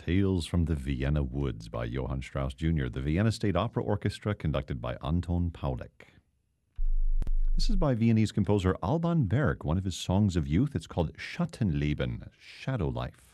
Tales from the Vienna Woods by Johann Strauss Jr., the Vienna State Opera Orchestra, conducted by Anton Paulik. This is by Viennese composer Alban Berg, one of his songs of youth. It's called Schattenleben, Shadow Life.